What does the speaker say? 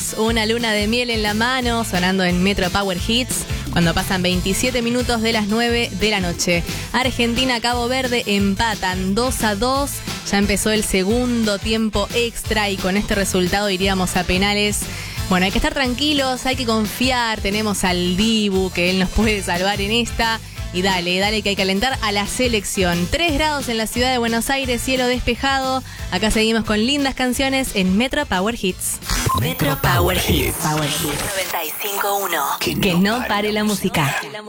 tenemos una luna de miel en la mano, sonando en Metro Power Hits, cuando pasan 27 minutos de las 9 de la noche. Argentina-Cabo Verde empatan 2-2. Ya empezó el segundo tiempo extra y con este resultado iríamos a penales. Bueno, hay que estar tranquilos, hay que confiar. Tenemos al Dibu, que él nos puede salvar en esta. Y dale que hay que alentar a la selección. 3 grados en la ciudad de Buenos Aires, cielo despejado. Acá seguimos con lindas canciones en Metro Power Hits. Metro Power Hits. 95.1. Que no pare la música.